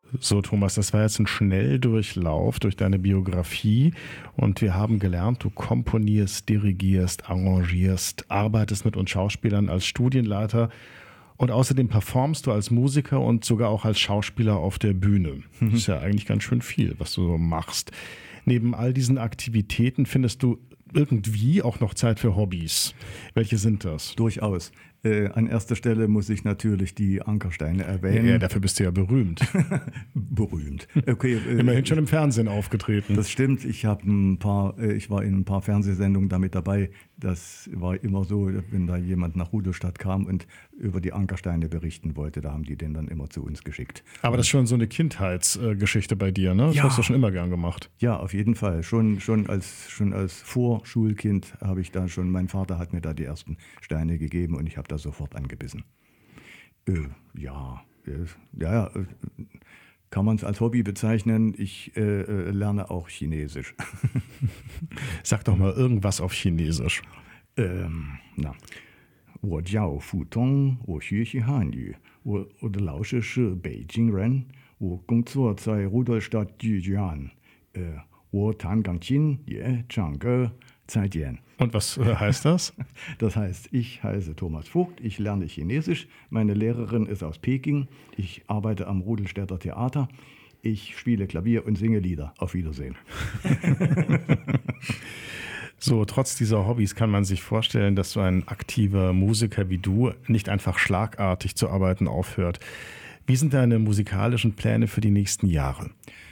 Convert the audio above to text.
So, Thomas, das war jetzt ein Schnelldurchlauf durch deine Biografie und wir haben gelernt, du komponierst, dirigierst, arrangierst, arbeitest mit uns Schauspielern als Studienleiter und außerdem performst du als Musiker und sogar auch als Schauspieler auf der Bühne. Das ist ja eigentlich ganz schön viel, was du so machst. Neben all diesen Aktivitäten findest du irgendwie auch noch Zeit für Hobbys. Welche sind das? Durchaus. An erster Stelle muss ich natürlich die Ankersteine erwähnen. Ja, dafür bist du ja berühmt. Berühmt. Okay, immerhin schon im Fernsehen aufgetreten. Das stimmt. Ich war in ein paar Fernsehsendungen damit dabei. Das war immer so, wenn da jemand nach Rudolstadt kam und über die Ankersteine berichten wollte, da haben die den dann immer zu uns geschickt. Aber das ist schon so eine Kindheitsgeschichte bei dir, ne? Das hast du schon immer gern gemacht. Ja, auf jeden Fall. Schon als Vorschulkind habe ich da schon, mein Vater hat mir da die ersten Steine gegeben und ich habe da sofort angebissen. Kann man es als Hobby bezeichnen. Ich lerne auch Chinesisch. Sag doch mal irgendwas auf Chinesisch. 我叫付通，我学习汉语。我的老师是北京人，我工作在 Rudolstadt 剧院。我弹钢琴，也唱歌。再见。 Und was heißt das? Das heißt, ich heiße Thomas Vogt, ich lerne Chinesisch. Meine Lehrerin ist aus Peking. Ich arbeite am Rudolstädter Theater. Ich spiele Klavier und singe Lieder. Auf Wiedersehen. So, trotz dieser Hobbys kann man sich vorstellen, dass so ein aktiver Musiker wie du nicht einfach schlagartig zu arbeiten aufhört. Wie sind deine musikalischen Pläne für die nächsten Jahre?